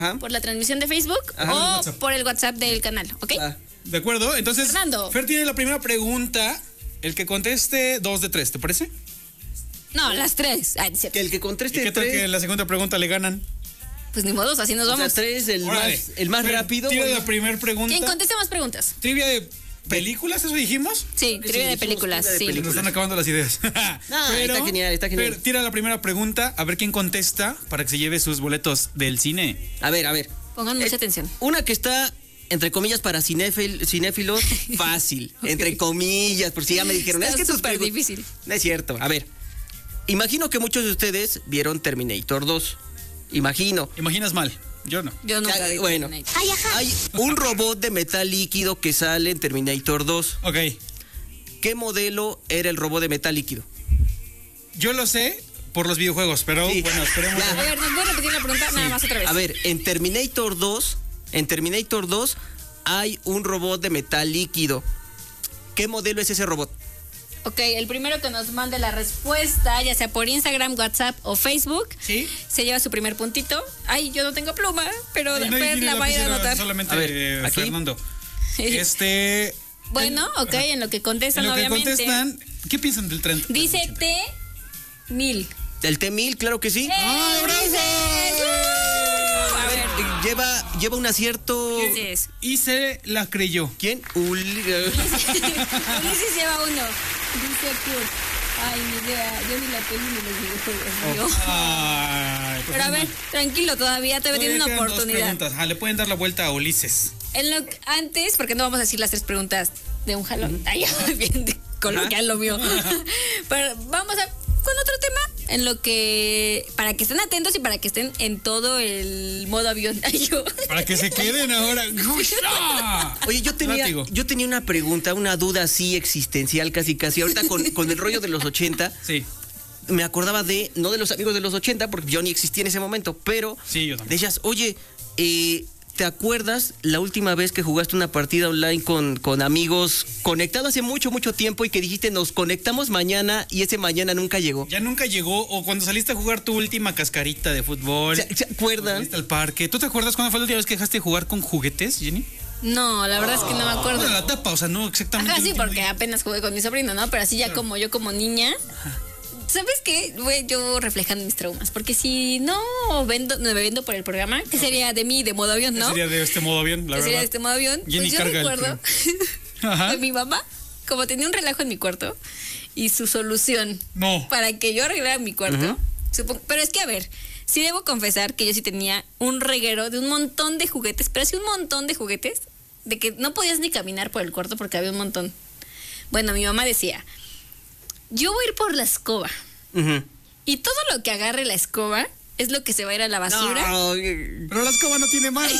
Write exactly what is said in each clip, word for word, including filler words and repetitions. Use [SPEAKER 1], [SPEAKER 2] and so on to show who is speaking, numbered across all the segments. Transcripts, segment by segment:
[SPEAKER 1] Ajá.
[SPEAKER 2] por la transmisión de Facebook
[SPEAKER 1] Ajá,
[SPEAKER 2] o por el WhatsApp del canal, ¿ok?
[SPEAKER 1] Ah,
[SPEAKER 3] ¿De acuerdo? Entonces,
[SPEAKER 2] Fernando.
[SPEAKER 3] Fer tiene la primera pregunta. El que conteste, dos de tres, ¿te parece?
[SPEAKER 2] No, las tres. Ay, cierto.
[SPEAKER 1] que el que
[SPEAKER 3] ¿Y
[SPEAKER 1] conteste
[SPEAKER 3] qué tal
[SPEAKER 1] tres,
[SPEAKER 3] que en la segunda pregunta le ganan?
[SPEAKER 2] Pues ni modos, así nos
[SPEAKER 1] o sea,
[SPEAKER 2] vamos.
[SPEAKER 1] tres, el
[SPEAKER 3] Órale.
[SPEAKER 1] más, el más
[SPEAKER 3] Fer,
[SPEAKER 1] rápido.
[SPEAKER 3] Tira
[SPEAKER 1] bueno.
[SPEAKER 3] la primera pregunta.
[SPEAKER 2] ¿Quién conteste más preguntas?
[SPEAKER 3] Trivia de películas, ¿eso dijimos?
[SPEAKER 2] Sí,
[SPEAKER 1] que
[SPEAKER 2] trivia
[SPEAKER 1] sí,
[SPEAKER 2] de
[SPEAKER 1] somos
[SPEAKER 2] películas,
[SPEAKER 1] trivia de
[SPEAKER 2] sí.
[SPEAKER 3] Nos
[SPEAKER 1] películas.
[SPEAKER 3] están acabando las ideas.
[SPEAKER 1] No, está genial, está genial.
[SPEAKER 3] Fer, tira la primera pregunta, a ver quién contesta para que se lleve sus boletos del cine.
[SPEAKER 1] A ver, a ver.
[SPEAKER 2] Pongan mucha
[SPEAKER 1] Eh,
[SPEAKER 2] atención.
[SPEAKER 1] Una que está, entre comillas, para cinéfil- cinéfilos, fácil. Entre comillas, por si ya me dijeron.
[SPEAKER 2] Está
[SPEAKER 1] es que tus
[SPEAKER 2] súper
[SPEAKER 1] pregu-
[SPEAKER 2] difícil.
[SPEAKER 1] No es cierto. A ver. Imagino que muchos de ustedes vieron Terminator dos. Imagino.
[SPEAKER 3] Imaginas mal, yo no.
[SPEAKER 2] Yo nunca
[SPEAKER 1] Ah,
[SPEAKER 2] vi
[SPEAKER 1] bueno.
[SPEAKER 2] Terminator.
[SPEAKER 1] Hay un robot de metal líquido que sale en Terminator dos.
[SPEAKER 3] Ok,
[SPEAKER 1] ¿Qué modelo era el robot de metal líquido?
[SPEAKER 3] yo lo sé por los videojuegos, pero
[SPEAKER 1] Sí.
[SPEAKER 3] bueno, esperemos.
[SPEAKER 1] Ya.
[SPEAKER 2] A ver, ¿nos voy a repetir la pregunta? Nada más otra vez.
[SPEAKER 1] A ver, en Terminator dos, en Terminator dos hay un robot de metal líquido. ¿Qué modelo es ese robot?
[SPEAKER 2] Ok, el primero que nos mande la respuesta, ya sea por Instagram, WhatsApp o Facebook,
[SPEAKER 3] ¿Sí?
[SPEAKER 2] se lleva su primer puntito. Ay, yo no tengo pluma, pero
[SPEAKER 3] Nadie
[SPEAKER 2] después
[SPEAKER 3] tiene
[SPEAKER 2] la va a ir a
[SPEAKER 3] lapicera,
[SPEAKER 2] anotar.
[SPEAKER 3] Solamente
[SPEAKER 1] A ver,
[SPEAKER 3] eh,
[SPEAKER 1] aquí.
[SPEAKER 3] Fernando. Este.
[SPEAKER 2] Bueno, ok, en lo que contestan,
[SPEAKER 3] En lo que
[SPEAKER 2] obviamente.
[SPEAKER 3] contestan, ¿qué piensan del tren?
[SPEAKER 2] Dice T mil.
[SPEAKER 1] ¿El T mil? Claro que sí.
[SPEAKER 3] ¡Ah, bravo!
[SPEAKER 2] A ver,
[SPEAKER 1] Eh, Lleva, lleva un acierto.
[SPEAKER 2] ¿qué es?
[SPEAKER 3] Y se la creyó.
[SPEAKER 1] ¿Quién? Uli-
[SPEAKER 2] Ulises lleva uno. Dice Kurt. Ay, ni idea. Yo ni la peli ni los videojuegos. Yo.
[SPEAKER 3] Ay, pues
[SPEAKER 2] Pero a
[SPEAKER 3] no.
[SPEAKER 2] ver, tranquilo, todavía todavía tiene una
[SPEAKER 3] Todavía quedan dos
[SPEAKER 2] oportunidad.
[SPEAKER 3] preguntas. Ah, le pueden dar la vuelta a Ulises.
[SPEAKER 2] En lo que- antes, porque no vamos a decir las tres preguntas de un jalón. Ay, bien de coloquial lo mío. Pero vamos a con otro tema en lo que para que estén atentos y para que estén en todo el modo avión. Ay, yo.
[SPEAKER 3] Para que se queden ahora. ¡Gusha!
[SPEAKER 1] Oye, yo tenía,
[SPEAKER 3] Látigo.
[SPEAKER 1] yo tenía una pregunta, una duda así existencial casi casi. Ahorita con, con el rollo de los ochenta,
[SPEAKER 3] Sí,
[SPEAKER 1] me acordaba de, no de los amigos de los ochenta, porque yo ni existía en ese momento, pero
[SPEAKER 3] sí, yo también.
[SPEAKER 1] decías, oye, eh, ¿te acuerdas la última vez que jugaste una partida online con, con amigos conectados hace mucho, mucho tiempo y que dijiste nos conectamos mañana y ese mañana nunca llegó?
[SPEAKER 3] Ya nunca llegó, o cuando saliste a jugar tu última cascarita de fútbol.
[SPEAKER 1] ¿Se, se acuerdan?
[SPEAKER 3] Saliste al parque. ¿Tú te acuerdas cuándo fue la última vez que dejaste de jugar con juguetes, Jenny?
[SPEAKER 2] No, la verdad es que no me acuerdo.
[SPEAKER 3] Bueno, la tapa, o sea, no exactamente.
[SPEAKER 2] Ajá,
[SPEAKER 3] el
[SPEAKER 2] sí,
[SPEAKER 3] último
[SPEAKER 2] porque
[SPEAKER 3] día.
[SPEAKER 2] apenas jugué con mi sobrino, ¿no? Pero así ya como yo como niña. ¿Sabes qué? Voy yo reflejando mis traumas. Porque si no vendo, no me vendo por el programa, que sería de mí de modo avión, ¿no?
[SPEAKER 3] Sería de este modo bien, la
[SPEAKER 2] Que sería
[SPEAKER 3] verdad.
[SPEAKER 2] de este modo avión.
[SPEAKER 3] Jenny
[SPEAKER 2] Pues yo
[SPEAKER 3] carga el
[SPEAKER 2] recuerdo
[SPEAKER 3] Ajá.
[SPEAKER 2] que mi mamá, como tenía un relajo en mi cuarto, y su solución
[SPEAKER 3] No.
[SPEAKER 2] para que yo arreglara mi cuarto, supongo- pero es que a ver, sí debo confesar que yo sí tenía un reguero de un montón de juguetes, pero sí un montón de juguetes, de que no podías ni caminar por el cuarto porque había un montón. Bueno, mi mamá decía, yo voy a ir por la escoba,
[SPEAKER 1] Ujú.
[SPEAKER 2] y todo lo que agarre la escoba es lo que se va a ir a la basura.
[SPEAKER 1] No, y,
[SPEAKER 3] Pero la escoba no tiene más.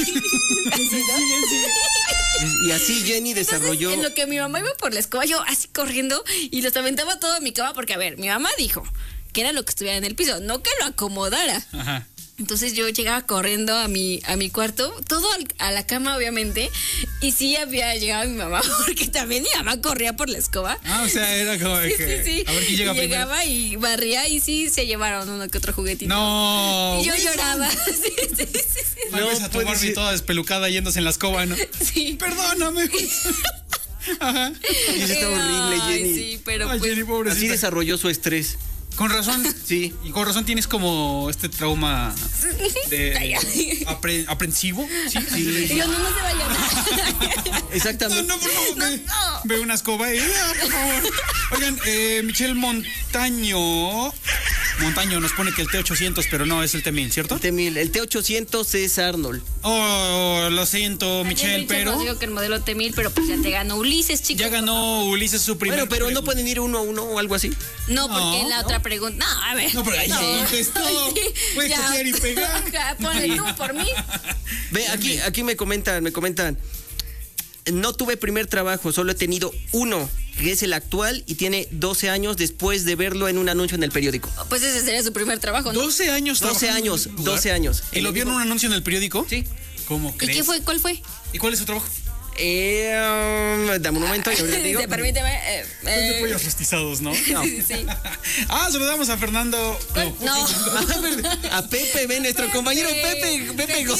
[SPEAKER 1] y así Jenny desarrolló...
[SPEAKER 2] Entonces, en lo que mi mamá iba por la escoba, yo así corriendo y los aventaba todo a mi cama, porque a ver, mi mamá dijo que era lo que estuviera en el piso, no que lo acomodara.
[SPEAKER 3] Ajá.
[SPEAKER 2] Entonces yo llegaba corriendo a mi, a mi cuarto, todo al- a la cama obviamente, y sí había llegado mi mamá, porque también mi mamá corría por la escoba.
[SPEAKER 3] Ah, o sea, era como de
[SPEAKER 2] Sí,
[SPEAKER 3] que.
[SPEAKER 2] sí, sí.
[SPEAKER 3] A ver quién llega
[SPEAKER 2] Y
[SPEAKER 3] primero.
[SPEAKER 2] llegaba y barría y sí se llevaron uno que otro juguetito.
[SPEAKER 3] No.
[SPEAKER 2] Y yo
[SPEAKER 3] Wilson.
[SPEAKER 2] lloraba. Sí, sí, sí, sí.
[SPEAKER 3] Tal
[SPEAKER 1] No
[SPEAKER 3] vez a tu
[SPEAKER 1] puede
[SPEAKER 3] Barbie
[SPEAKER 1] ser.
[SPEAKER 3] toda despelucada yéndose en la escoba, ¿no?
[SPEAKER 2] Sí.
[SPEAKER 3] Perdóname. Ajá.
[SPEAKER 1] Y eso está horrible,
[SPEAKER 2] Ay,
[SPEAKER 1] Jenny.
[SPEAKER 2] sí, pero
[SPEAKER 3] Ay,
[SPEAKER 2] pues...
[SPEAKER 3] Jenny, pobrecita.
[SPEAKER 1] Así desarrolló su estrés.
[SPEAKER 3] Con razón.
[SPEAKER 1] Sí.
[SPEAKER 3] Y con razón tienes como este trauma de
[SPEAKER 2] Ay, ay.
[SPEAKER 3] apre- aprensivo. Sí, sí.
[SPEAKER 2] Y yo, no, no se vayan.
[SPEAKER 1] Exactamente.
[SPEAKER 3] No, no, por favor.
[SPEAKER 2] No,
[SPEAKER 3] ve,
[SPEAKER 2] no.
[SPEAKER 3] ve una escoba y. ah, por favor. Oigan, eh, Michelle Montaño. Montaño nos pone que el T ochocientos, pero no, es el T mil, ¿cierto?
[SPEAKER 1] El T mil, el T ochocientos es Arnold.
[SPEAKER 3] Oh, lo siento, Michelle,
[SPEAKER 2] Ayer
[SPEAKER 3] pero.
[SPEAKER 2] Digo que el modelo T mil, pero pues ya te ganó Ulises, chicos.
[SPEAKER 3] Ya ganó Ulises su primer.
[SPEAKER 1] Bueno, pero no
[SPEAKER 3] pregunta.
[SPEAKER 1] pueden ir uno a uno o algo así.
[SPEAKER 2] No, porque
[SPEAKER 3] No,
[SPEAKER 2] en la
[SPEAKER 3] no.
[SPEAKER 2] otra pregunta. No, a ver.
[SPEAKER 3] No, pero ahí ya contestó. Puede
[SPEAKER 2] Ya.
[SPEAKER 3] copiar y pegar.
[SPEAKER 2] Ajá, ponle tú por mí.
[SPEAKER 1] Ve, aquí, aquí me comentan, me comentan. No tuve primer trabajo, solo he tenido uno, que es el actual y tiene doce años después de verlo en un anuncio en el periódico.
[SPEAKER 2] Pues ese sería su primer trabajo, ¿no?
[SPEAKER 3] doce años
[SPEAKER 1] doce
[SPEAKER 3] trabajando
[SPEAKER 1] años,
[SPEAKER 3] en un lugar.
[SPEAKER 1] doce años.
[SPEAKER 3] ¿Y lo vio en un anuncio en el periódico?
[SPEAKER 1] Sí.
[SPEAKER 3] ¿Cómo
[SPEAKER 2] ¿Y
[SPEAKER 3] crees?
[SPEAKER 2] qué fue? ¿Cuál fue?
[SPEAKER 3] ¿Y cuál es su trabajo?
[SPEAKER 1] Eh, um, dame un momento, yo le digo.
[SPEAKER 2] Se permíteme. Eh,
[SPEAKER 3] Es de
[SPEAKER 2] eh,
[SPEAKER 3] pollos rostizados, ¿no?
[SPEAKER 1] No.
[SPEAKER 2] sí.
[SPEAKER 3] Ah, saludamos a Fernando.
[SPEAKER 2] ¿Cuál?
[SPEAKER 3] No.
[SPEAKER 2] No.
[SPEAKER 1] A Pepe, ven, nuestro compañero Pepe, Pepe
[SPEAKER 2] Pepito,